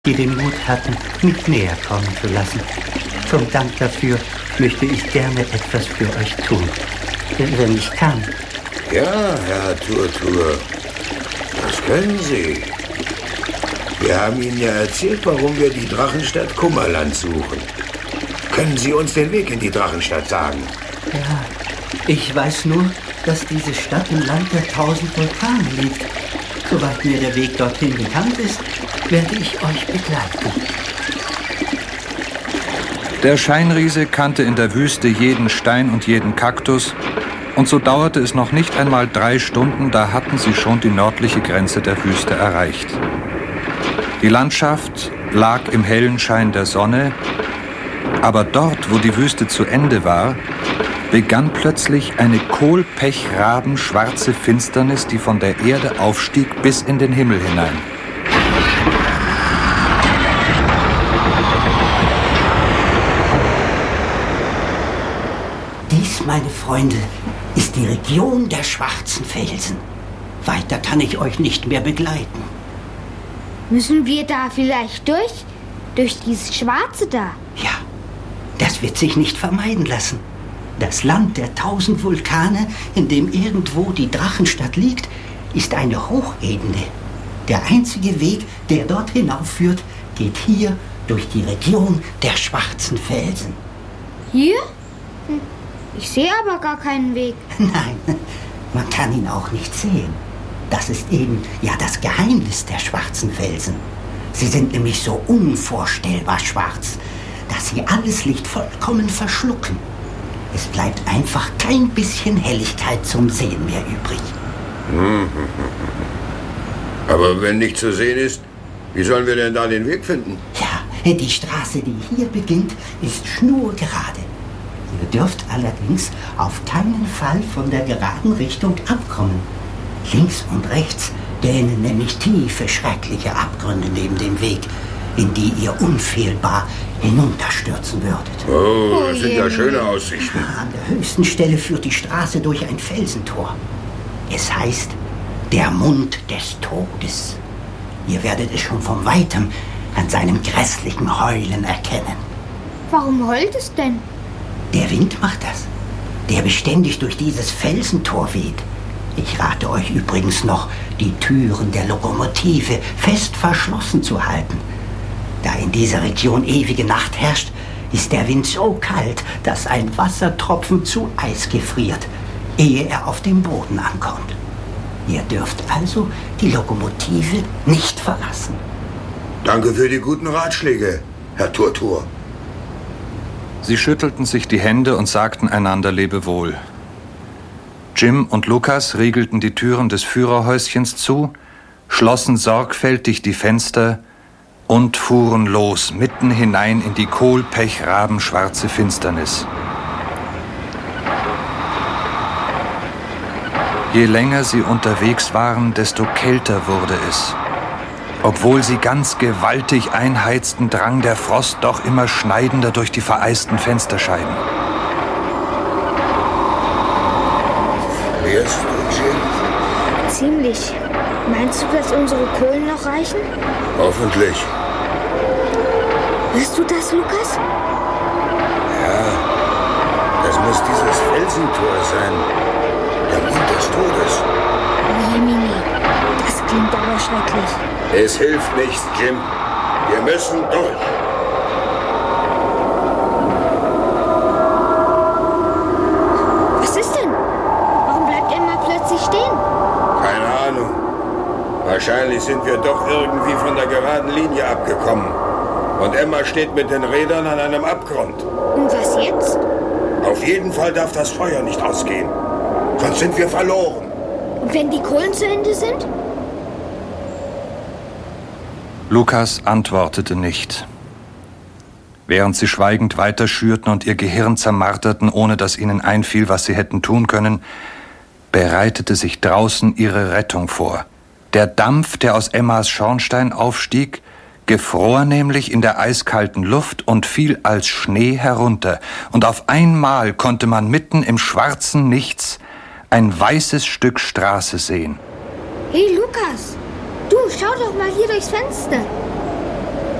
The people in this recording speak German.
die den Mut hatten, mich näher kommen zu lassen. Zum Dank dafür möchte ich gerne etwas für euch tun, wenn ich kann. Ja, Herr Turtur, das können Sie. Wir haben Ihnen ja erzählt, warum wir die Drachenstadt Kummerland suchen. Können Sie uns den Weg in die Drachenstadt sagen? Ja, ich weiß nur, dass diese Stadt im Land der 1000 Vulkane liegt. Soweit mir der Weg dorthin bekannt ist, werde ich euch begleiten. Der Scheinriese kannte in der Wüste jeden Stein und jeden Kaktus, und so dauerte es noch nicht einmal 3 Stunden, da hatten sie schon die nördliche Grenze der Wüste erreicht. Die Landschaft lag im hellen Schein der Sonne, aber dort, wo die Wüste zu Ende war, begann plötzlich eine kohlpechrabenschwarze Finsternis, die von der Erde aufstieg bis in den Himmel hinein. Dies, meine Freunde, ist die Region der schwarzen Felsen. Weiter kann ich euch nicht mehr begleiten. Müssen wir da vielleicht durch? Durch dieses Schwarze da? Ja, das wird sich nicht vermeiden lassen. Das Land der 1000 Vulkane, in dem irgendwo die Drachenstadt liegt, ist eine Hochebene. Der einzige Weg, der dort hinaufführt, geht hier durch die Region der schwarzen Felsen. Hier? Ich sehe aber gar keinen Weg. Nein, man kann ihn auch nicht sehen. Das ist eben ja das Geheimnis der schwarzen Felsen. Sie sind nämlich so unvorstellbar schwarz, dass sie alles Licht vollkommen verschlucken. Es bleibt einfach kein bisschen Helligkeit zum Sehen mehr übrig. Aber wenn nichts zu sehen ist, wie sollen wir denn da den Weg finden? Ja, die Straße, die hier beginnt, ist schnurgerade. Ihr dürft allerdings auf keinen Fall von der geraden Richtung abkommen. Links und rechts dehnen nämlich tiefe, schreckliche Abgründe neben dem Weg, in die ihr unfehlbar hinunterstürzen würdet. Oh, das sind ja schöne Aussichten. An der höchsten Stelle führt die Straße durch ein Felsentor. Es heißt der Mund des Todes. Ihr werdet es schon von Weitem an seinem grässlichen Heulen erkennen. Warum heult es denn? Der Wind macht das, der beständig durch dieses Felsentor weht. Ich rate euch übrigens noch, die Türen der Lokomotive fest verschlossen zu halten. Da in dieser Region ewige Nacht herrscht, ist der Wind so kalt, dass ein Wassertropfen zu Eis gefriert, ehe er auf dem Boden ankommt. Ihr dürft also die Lokomotive nicht verlassen. Danke für die guten Ratschläge, Herr Turtur. Sie schüttelten sich die Hände und sagten einander Lebewohl. Jim und Lukas riegelten die Türen des Führerhäuschens zu, schlossen sorgfältig die Fenster und fuhren los, mitten hinein in die kohlpechrabenschwarze Finsternis. Je länger sie unterwegs waren, desto kälter wurde es. Obwohl sie ganz gewaltig einheizten, drang der Frost doch immer schneidender durch die vereisten Fensterscheiben. Frierst du, Jim? Ziemlich. Meinst du, dass unsere Kohlen noch reichen? Hoffentlich. Hörst du das, Lukas? Ja, das muss dieses Felsentor sein. Der Mund des Todes. Oh, Jemini, das klingt aber schrecklich. Es hilft nichts, Jim. Wir müssen durch. Was ist denn? Warum bleibt Emma plötzlich stehen? Keine Ahnung. Wahrscheinlich sind wir doch irgendwie von der geraden Linie abgekommen. Und Emma steht mit den Rädern an einem Abgrund. Und was jetzt? Auf jeden Fall darf das Feuer nicht ausgehen. Sonst sind wir verloren. Und wenn die Kohlen zu Ende sind? Lukas antwortete nicht. Während sie schweigend weiterschürten und ihr Gehirn zermarterten, ohne dass ihnen einfiel, was sie hätten tun können, bereitete sich draußen ihre Rettung vor. Der Dampf, der aus Emmas Schornstein aufstieg, gefror nämlich in der eiskalten Luft und fiel als Schnee herunter. Und auf einmal konnte man mitten im schwarzen Nichts ein weißes Stück Straße sehen. Hey, Lukas! Du, schau doch mal hier durchs Fenster.